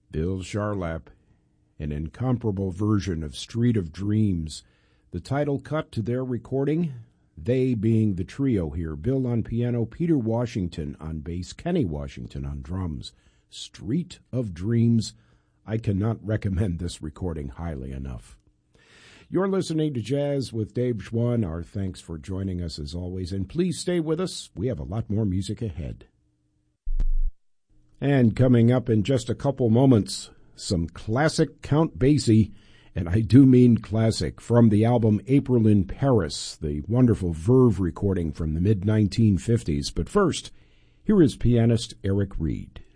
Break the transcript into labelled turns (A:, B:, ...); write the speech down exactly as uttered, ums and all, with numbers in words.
A: Bill Charlap, an incomparable version of Street of Dreams. The title cut to their recording, they being the trio here, Bill on piano, Peter Washington on bass, Kenny Washington on drums. Street of Dreams. I cannot recommend this recording highly enough. You're listening to Jazz with Dave Schwann. Our thanks for joining us as always, and please stay with us. We have a lot more music ahead. And coming up in just a couple moments, some classic Count Basie, and I do mean classic, from the album April in Paris, the wonderful Verve recording from the mid nineteen fifties. But first, here is pianist Eric Reed.